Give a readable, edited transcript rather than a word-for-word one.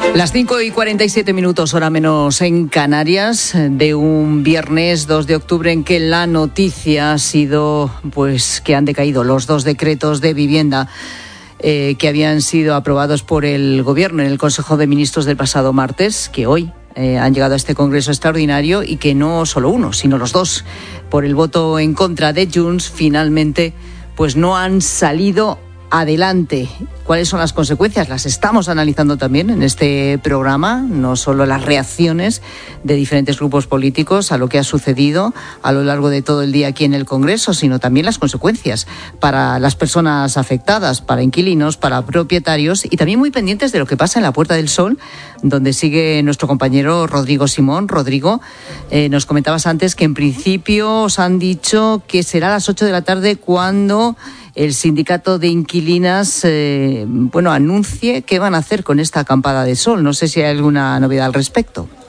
Las 5:47, hora menos en Canarias, de un viernes 2 de octubre en que la noticia ha sido pues que han decaído los 2 decretos de vivienda que habían sido aprobados por el Gobierno en el Consejo de Ministros del pasado martes, que hoy han llegado a este Congreso extraordinario y que no solo uno, sino los 2, por el voto en contra de Junts, finalmente pues no han salido adelante. ¿Cuáles son las consecuencias? Las estamos analizando también en este programa, no solo las reacciones de diferentes grupos políticos a lo que ha sucedido a lo largo de todo el día aquí en el Congreso, sino también las consecuencias para las personas afectadas, para inquilinos, para propietarios, y también muy pendientes de lo que pasa en la Puerta del Sol, donde sigue nuestro compañero Rodrigo Simón. Rodrigo, nos comentabas antes que en principio os han dicho que será a las 8 de la tarde cuando el sindicato de inquilinas anuncie qué van a hacer con esta acampada de sol. No sé si hay alguna novedad al respecto.